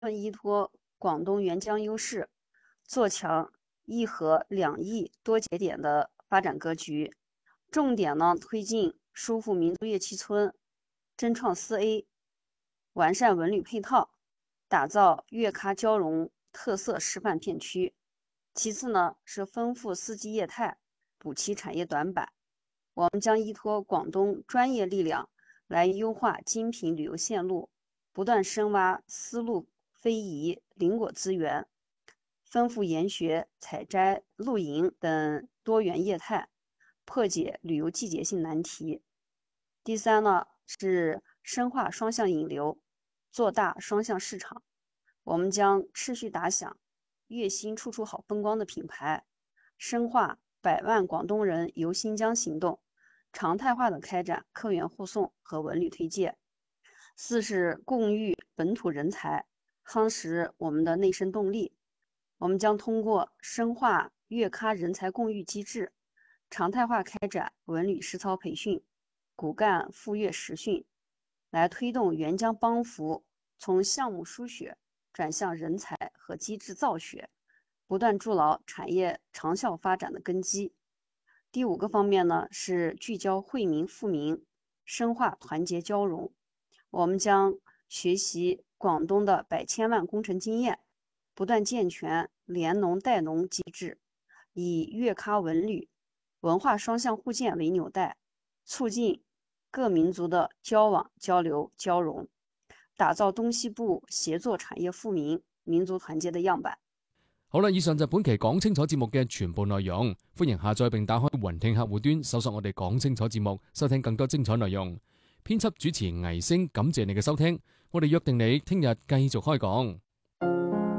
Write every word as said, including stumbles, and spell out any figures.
依托广东援疆优势，做强一河两翼多节点的发展格局。重点呢，推进疏复民族乐器村，争创四 A， 完善文旅配套，打造粤咖交融特色示范片区。其次呢，是丰富四季业态，补齐产业短板。我们将依托广东专业力量来优化精品旅游线路，不断深挖丝路、非遗、林果资源，丰富研学、采摘、露营等多元业态，破解旅游季节性难题。第三呢，是深化双向引流，做大双向市场。我们将持续打响粤新处处好风光的品牌，深化百万广东人游新疆行动，常态化的开展客源护送和文旅推介。四是共育本土人才，夯实我们的内生动力。我们将通过深化粤咖人才共育机制，常态化开展文旅实操培训、骨干赴粤实训，来推动援疆帮扶从项目输血转向人才和机制造血，不断筑牢产业长效发展的根基。第五个方面呢，是聚焦惠民富民，深化团结交融。我们将学习广东的百千万工程经验，不断健全联农带农机制，以粤咖文旅文化双向互鉴为纽带，促进各民族的交往、交流、交融，打造東西部協作產業富民、民族團結的樣板。 好啦，以上就本期講清楚節目嘅全部內容。歡迎下載並打開雲聽客戶端，搜索我哋講清楚節目，收聽更多精彩內容。編輯主持倪星，感謝你嘅收聽。我哋約定你聽日繼續開講。